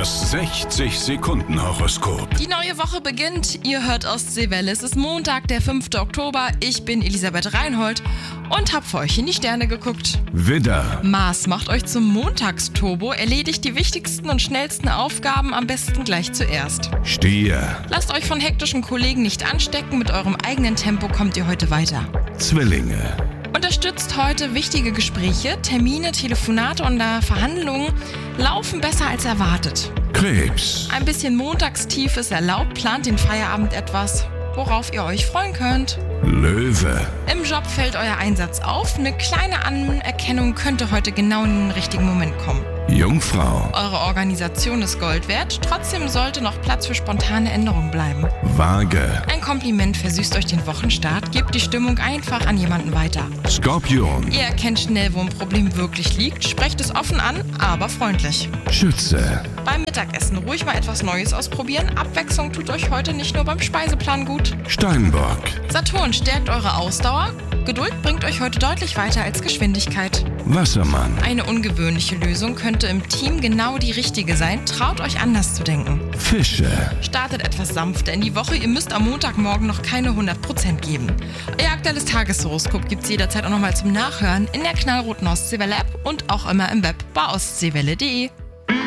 Das 60-Sekunden-Horoskop. Die neue Woche beginnt. Ihr hört Ostseewelle. Es ist Montag, der 5. Oktober. Ich bin Elisabeth Reinhold und hab für euch in die Sterne geguckt. Widder, Mars macht euch zum Montagsturbo. Erledigt die wichtigsten und schnellsten Aufgaben am besten gleich zuerst. Stier, Lasst euch von hektischen Kollegen nicht anstecken. Mit eurem eigenen Tempo kommt ihr heute weiter. Zwillinge, Unterstützt heute wichtige Gespräche. Termine, Telefonate und Verhandlungen laufen besser als erwartet. Krebs, Ein bisschen Montagstief ist erlaubt. Plant den Feierabend etwas, worauf ihr euch freuen könnt. Löwe, Im Job fällt euer Einsatz auf. Eine kleine Anerkennung könnte heute genau in den richtigen Moment kommen. Jungfrau, Eure Organisation ist Gold wert. Trotzdem sollte noch Platz für spontane Änderungen bleiben. Waage, Ein Kompliment versüßt euch den Wochenstart. Gebt die Stimmung einfach an jemanden weiter. Skorpion, Ihr erkennt schnell, wo ein Problem wirklich liegt. Sprecht es offen an, aber freundlich. Schütze, Beim Mittagessen ruhig mal etwas Neues ausprobieren. Abwechslung tut euch heute nicht nur beim Speiseplan gut. Steinbock, Saturn stärkt eure Ausdauer. Geduld bringt euch heute deutlich weiter als Geschwindigkeit. Wassermann, Eine ungewöhnliche Lösung könnte im Team genau die richtige sein. Traut euch anders zu denken. Fische, Startet etwas sanfter in die Woche. Ihr müsst am Montagmorgen noch keine 100% geben. Euer aktuelles Tageshoroskop gibt es jederzeit auch nochmal zum Nachhören in der knallroten Ostseewelle App und auch immer im Web bei ostseewelle.de.